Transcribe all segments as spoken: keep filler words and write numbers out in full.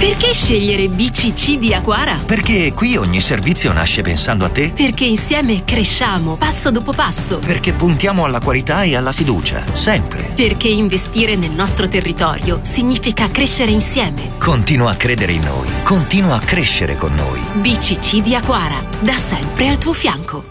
Perché scegliere B C C di Aquara? Perché qui ogni servizio nasce pensando a te. Perché insieme cresciamo passo dopo passo. Perché puntiamo alla qualità e alla fiducia, sempre. Perché investire nel nostro territorio significa crescere insieme. Continua a credere in noi, continua a crescere con noi. B C C di Aquara, da sempre al tuo fianco.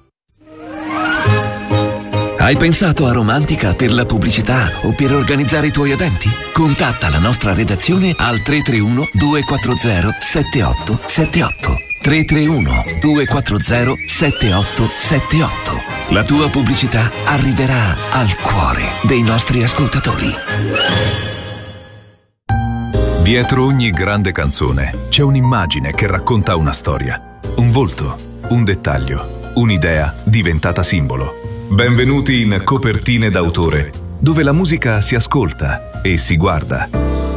Hai pensato a Romantica per la pubblicità o per organizzare i tuoi eventi? Contatta la nostra redazione al tre tre uno due quattro zero sette otto sette otto. tre tre uno due quattro zero sette otto sette otto. La tua pubblicità arriverà al cuore dei nostri ascoltatori. Dietro ogni grande canzone c'è un'immagine che racconta una storia, un volto, un dettaglio, un'idea diventata simbolo. Benvenuti in Copertine d'autore, dove la musica si ascolta e si guarda.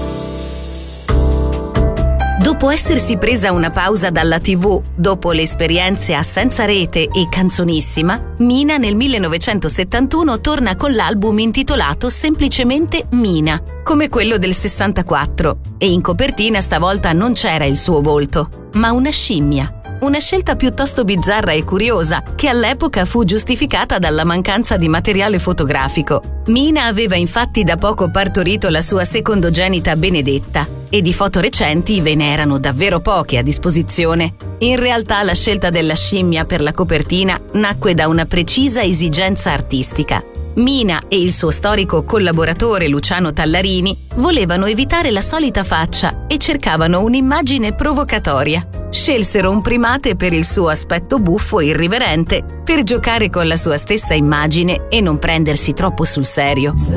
Dopo essersi presa una pausa dalla tivù, dopo le esperienze a Senza Rete e Canzonissima, Mina nel millenovecentosettantuno torna con l'album intitolato semplicemente Mina, come quello del sessantaquattro, e in copertina stavolta non c'era il suo volto, ma una scimmia. Una scelta piuttosto bizzarra e curiosa, che all'epoca fu giustificata dalla mancanza di materiale fotografico. Mina aveva infatti da poco partorito la sua secondogenita Benedetta, e di foto recenti ve ne erano davvero poche a disposizione. In realtà la scelta della scimmia per la copertina nacque da una precisa esigenza artistica. Mina e il suo storico collaboratore Luciano Tallarini volevano evitare la solita faccia e cercavano un'immagine provocatoria. Scelsero un primate per il suo aspetto buffo e irriverente, per giocare con la sua stessa immagine e non prendersi troppo sul serio.